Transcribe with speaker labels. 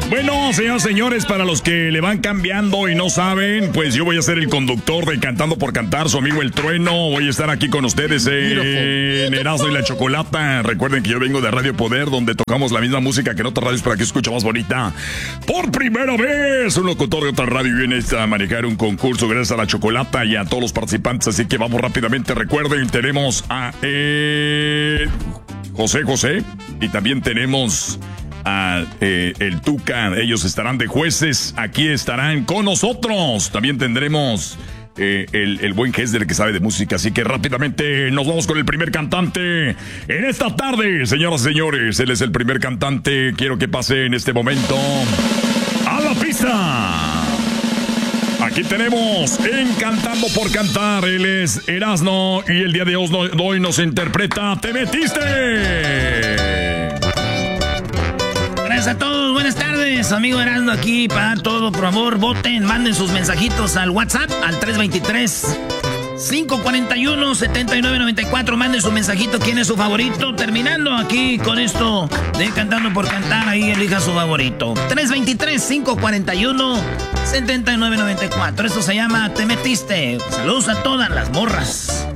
Speaker 1: Bueno, señoras y señores, para los que le van cambiando y no saben, pues yo voy a ser el conductor de Cantando por Cantar, su amigo El Trueno. Voy a estar aquí con ustedes en Erasmo y la Chocolata. Recuerden que yo vengo de Radio Poder, donde tocamos la misma música que en otras radios para que se escuche más bonita. Por primera vez, un locutor de otra radio viene a manejar un concurso gracias a la Chocolata y a todos los participantes. Así que vamos rápidamente. Recuerden, tenemos a José y también tenemos a el Tuca. Ellos estarán de jueces, aquí estarán con nosotros. También tendremos el buen Hesder, que sabe de música. Así que rápidamente nos vamos con el primer cantante en esta tarde, señoras y señores. Él es el primer cantante. Quiero que pase en este momento a la pista. Aquí tenemos en Cantando por Cantar. Él es Erasmo y el día de hoy nos interpreta Te Metiste.
Speaker 2: Gracias a todos, buenas tardes, amigo Erasmo aquí para dar todo, por favor, voten, manden sus mensajitos al WhatsApp, al 323-541-7994, manden su mensajito, quién es su favorito, terminando aquí con esto de Cantando por Cantar, ahí elija su favorito, 323-541-7994, esto se llama Te Metiste, saludos a todas las morras.